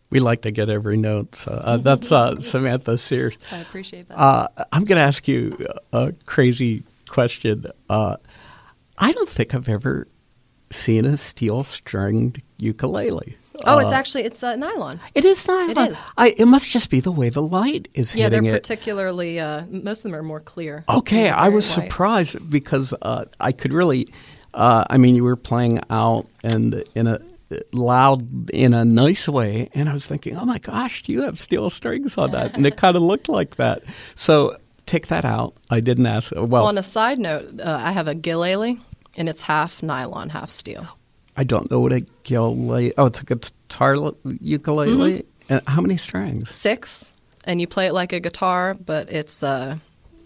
We like to get every note. So that's Samantha Sears. I appreciate that. I'm going to ask you a crazy question. I don't think I've ever seen a steel-stringed ukulele. It's nylon. It is nylon. It is. It must just be the way the light is hitting they're it. particularly, most of them are more clear. Okay, They're I was very white. surprised because I could really, you were playing out and in a loud, in a nice way, and I was thinking, oh my gosh, do you have steel strings on that? And it kind of looked like that. So take that out. I didn't ask. Well, on a side note, I have a ukulele, and it's half nylon, half steel. I don't know what a ukulele. Oh, it's a guitar ukulele. Mm-hmm. And how many strings? 6, and you play it like a guitar, but it's the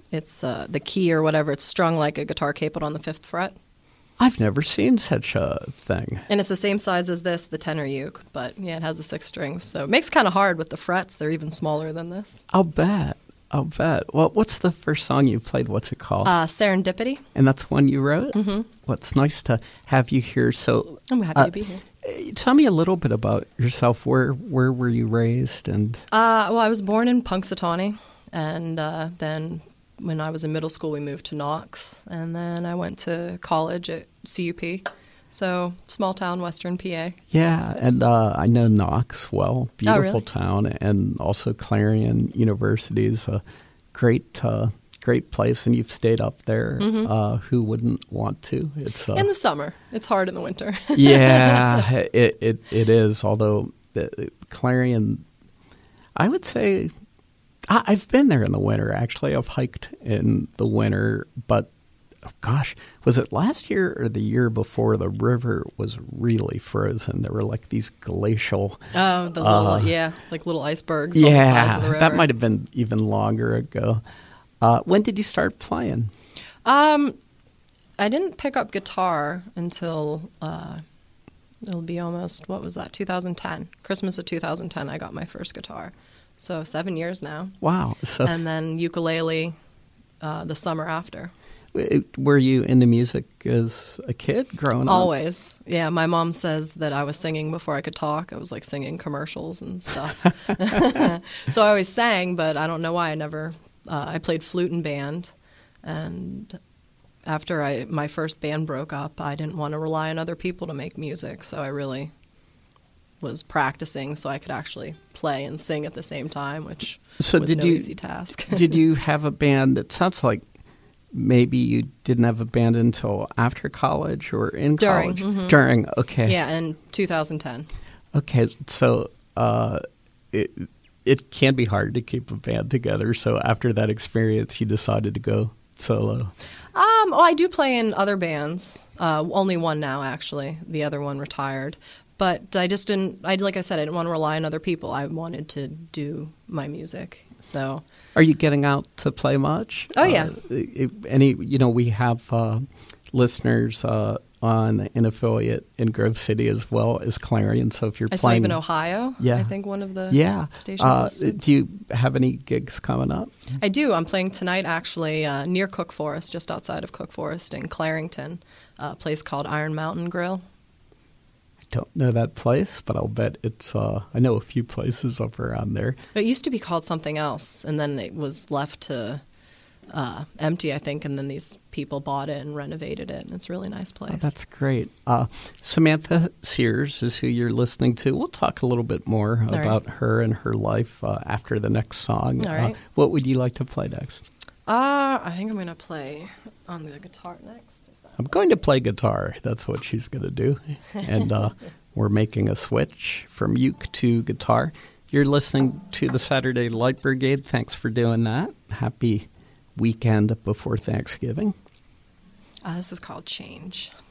key or whatever. It's strung like a guitar capo on the 5th fret. I've never seen such a thing. And it's the same size as this, the tenor uke, but yeah, it has the 6 strings. So it makes it kind of hard with the frets. They're even smaller than this. I'll bet. Well, what's the first song you played? What's it called? Serendipity. And that's one you wrote? Mm-hmm. Well, it's nice to have you here. So I'm happy to be here. Tell me a little bit about yourself. Where were you raised? And I was born in Punxsutawney, and then when I was in middle school, we moved to Knox, and then I went to college at CUP. So small town, Western PA. Yeah, and I know Knox well. Beautiful really? town, and also Clarion University is a great place, and you've stayed up there. Mm-hmm. Who wouldn't want to? It's in the summer. It's hard in the winter. Yeah, it is. Although Clarion, I would say, I've been there in the winter. Actually, I've hiked in the winter, but gosh, was it last year or the year before? The river was really frozen. There were like these glacial. Oh, the little like little icebergs. On the sides of the river. That might have been even longer ago. When did you start playing? I didn't pick up guitar until it'll be almost, what was that, 2010. Christmas of 2010, I got my first guitar. So 7 years now. Wow. So, and then ukulele the summer after. Were you into music as a kid growing up? Always. Yeah, my mom says that I was singing before I could talk. I was like singing commercials and stuff. So I always sang, but I don't know why I never... I played flute in band, and after my first band broke up, I didn't want to rely on other people to make music, so I really was practicing so I could actually play and sing at the same time, which was no easy task. Did you have a band? It sounds like maybe you didn't have a band until after college or in college? Mm-hmm. During, okay. Yeah, in 2010. Okay, so it can be hard to keep a band together. So after that experience, you decided to go solo. I do play in other bands. Only one now, actually. The other one retired. But I just didn't, like I said, I didn't want to rely on other people. I wanted to do my music. So, are you getting out to play much? Oh, yeah. We have listeners on an affiliate in Grove City as well as Clarion. So if you're I playing... saw even Ohio, yeah. I think one of the stations listed. Do you have any gigs coming up? I do. I'm playing tonight, actually, near Cook Forest, just outside of Cook Forest in Clarington, a place called Iron Mountain Grill. I don't know that place, but I'll bet it's... I know a few places up around there. It used to be called something else, and then it was left to... empty, I think, and then these people bought it and renovated it, and it's a really nice place. Oh, that's great. Samantha Sears is who you're listening to. We'll talk a little bit more about her and her life after the next song. All right. What would you like to play next? I think I'm going to play on the guitar next. I'm going to play guitar. That's what she's going to do. And we're making a switch from uke to guitar. You're listening to the Saturday Light Brigade. Thanks for doing that. Happy weekend before Thanksgiving. This is called Change.